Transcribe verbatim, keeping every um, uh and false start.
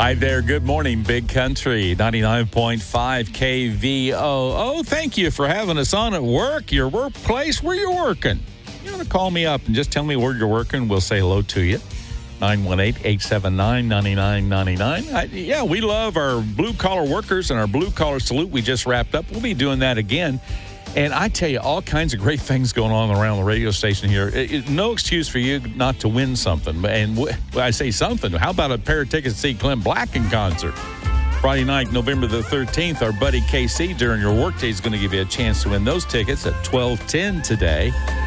Hi there. Good morning, Big Country. ninety-nine point five K V O O. Thank you for having us on at work, your workplace, where you're working. You want to call me up and just tell me where you're working. We'll say hello to you. nine one eight, eight seven nine, nine nine nine nine. I, yeah, we love our blue-collar workers and our blue-collar salute we just wrapped up. We'll be doing that again. And I tell you, all kinds of great things going on around the radio station here. It, it, no excuse for you not to win something. And w- when I say something, how about a pair of tickets to see Clint Black in concert? Friday night, November the thirteenth, our buddy K C during your workday is going to give you a chance to win those tickets at twelve ten today.